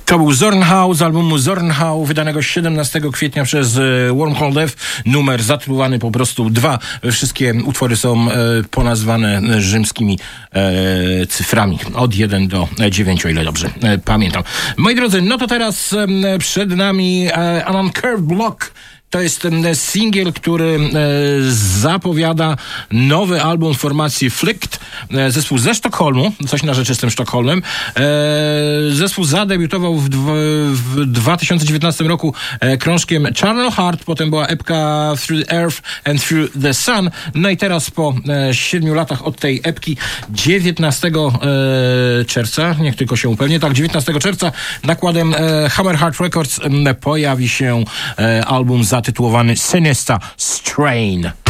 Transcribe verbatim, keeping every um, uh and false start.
To był Zornhau z albumu Zornhau, wydanego siedemnastego kwietnia przez Wormhole Death, numer zatytułowany po prostu dwa. Wszystkie utwory są e, ponazwane rzymskimi e, cyframi od jeden do dziewięciu, o ile dobrze e, pamiętam. Moi drodzy, no to teraz e, przed nami e, Uncurved Block. To jest ten singiel, który e, zapowiada nowy album formacji Flicked, e, zespół ze Sztokholmu, coś na rzeczy z tym Sztokholmem. E, zespół zadebiutował w, dwa, w dwa tysiące dziewiętnastym roku e, krążkiem Charnel Heart, potem była epka Through the Earth and Through the Sun. No i teraz po e, siedmiu latach od tej epki dziewiętnastego e, czerwca, niech tylko się upewnię, tak, dziewiętnastego czerwca nakładem e, Hammerheart Records e, pojawi się e, album za zatytułowany Sinister Strain.